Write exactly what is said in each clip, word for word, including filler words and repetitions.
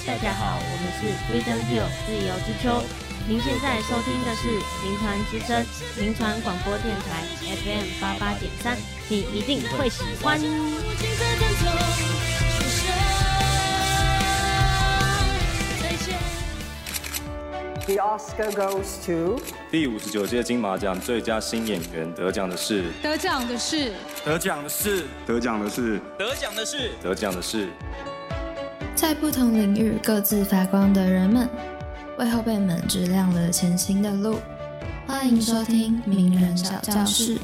大家好，我们是 Freedom Hill 自由之丘。您现在收听的是民传之声民传广播电台 F M 八八点三，你一定会喜欢。 The Oscar goes to 第五十九届金马奖最佳新演员得奖的是得奖的是得奖的是得奖的是得奖的是得奖的是在不同领域各自发光的人们，为后辈们指亮了前行的路。欢迎收听名人小教室。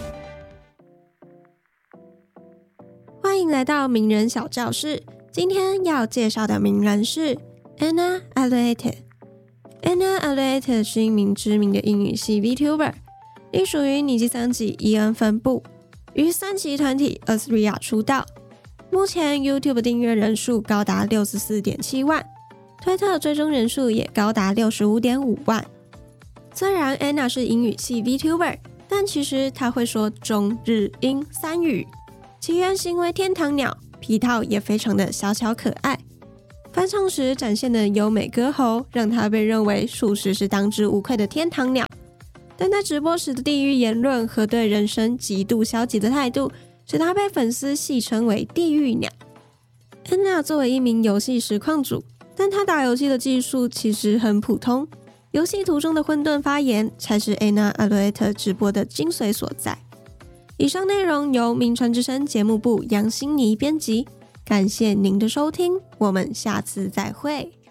欢迎来到名人小教室。今天要介绍的名人是 Anna Aluete。Anna Aluete 是一名知名的英语系 VTuber， 隶属于尼基桑吉伊恩分部，于三级团体 Athrea 出道。目前 YouTube 订阅人数高达 六十四点七万，推特追踪人数也高达 六十五点五万。虽然 Anna 是英语系 VTuber， 但其实她会说中日英三语，其原型为天堂鸟，皮套也非常的小巧可爱。翻唱时展现的优美歌喉，让她被认为属实是当之无愧的天堂鸟。但在直播时的地狱言论和对人生极度消极的态度，使她被粉丝戏称为地狱鸟。安娜作为一名游戏实况主，但她打游戏的技术其实很普通，游戏途中的混沌发言才是 Anna Aluete 直播的精髓所在。以上内容由名传之声节目部杨欣妮编辑，感谢您的收听，我们下次再会。